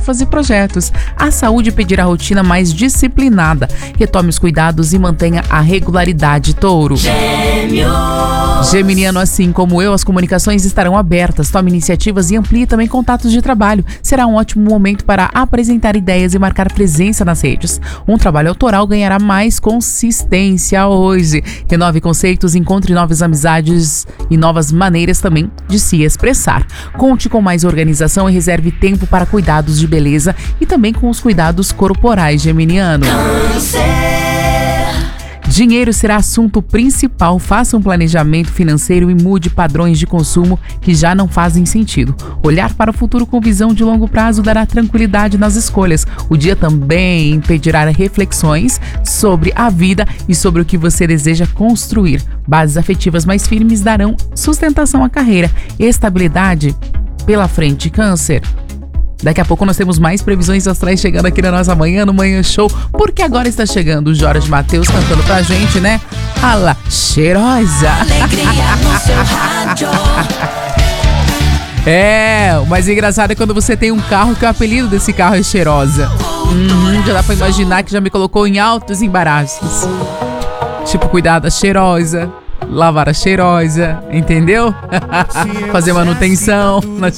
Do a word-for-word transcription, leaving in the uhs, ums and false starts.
tarefas e projetos. A saúde pedirá rotina mais disciplinada. Retome os cuidados e mantenha a regularidade, Touro. Gêmeos. Geminiano, assim como eu, as comunicações estarão abertas. Tome iniciativas e amplie também contatos de trabalho. Será um ótimo momento para apresentar ideias e marcar presença nas redes. Um trabalho autoral ganhará mais consistência hoje. Renove conceitos, encontre novas amizades e novas maneiras também de se expressar. Conte com mais organização e reserve tempo para cuidados de beleza e também com os cuidados corporais, geminiano. Dinheiro será assunto principal. Faça um planejamento financeiro e mude padrões de consumo que já não fazem sentido. Olhar para o futuro com visão de longo prazo dará tranquilidade nas escolhas. O dia também impedirá reflexões sobre a vida e sobre o que você deseja construir. Bases afetivas mais firmes darão sustentação à carreira. Estabilidade pela frente, Câncer. Daqui a pouco nós temos mais previsões astrais chegando aqui na nossa manhã, no Manhã Show, porque agora está chegando o Jorge Mateus cantando pra gente, né? Ala, cheirosa! Alegria no seu rádio. É, o mais engraçado é quando você tem um carro que o apelido desse carro é cheirosa. Uhum, já dá pra imaginar que já me colocou em altos embaraços. Tipo, cuidado, a cheirosa, lavar a cheirosa, entendeu? Fazer manutenção na